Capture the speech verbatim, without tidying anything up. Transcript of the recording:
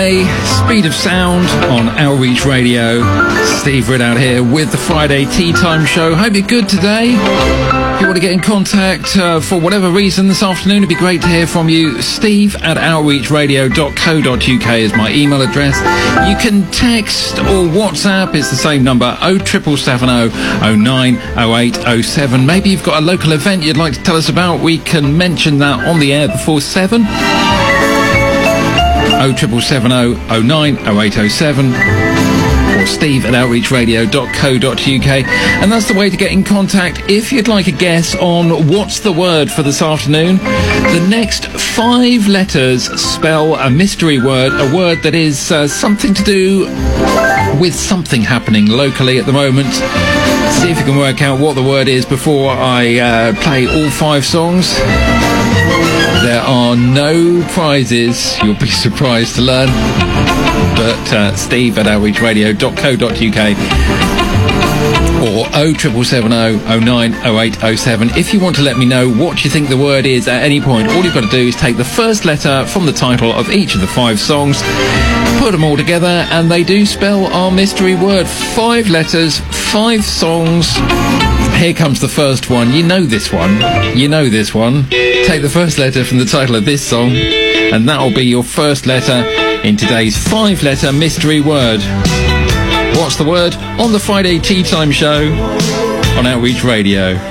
Speed of Sound on Outreach Radio. Steve Ridout here with the Friday Tea Time Show. Hope you're good today. If you want to get in contact uh, for whatever reason this afternoon, it'd be great to hear from you. Steve at outreach radio dot co dot uk is my email address. You can text or WhatsApp. It's the same number, oh triple seven oh, oh nine oh eight oh seven. Maybe you've got a local event you'd like to tell us about. We can mention that on the air before seven. oh triple seven oh, oh nine oh eight oh seven or steve at outreach radio dot co dot uk, and that's the way to get in contact if you'd like a guess on what's the word for this afternoon. The next five letters spell a mystery word, a word that is uh, something to do with something happening locally at the moment. See if you can work out what the word is before I uh, play all five songs. There are no prizes, you'll be surprised to learn. But uh, Steve at outreach radio dot co dot uk or oh triple seven oh, oh nine oh eight oh seven. If you want to let me know what you think the word is at any point, all you've got to do is take the first letter from the title of each of the five songs, put them all together, and they do spell our mystery word. Five letters, five songs. Here comes the first one. You know this one. You know this one. Take the first letter from the title of this song, and that will be your first letter in today's five-letter mystery word. What's the word on the Friday Tea Time Show on Outreach Radio?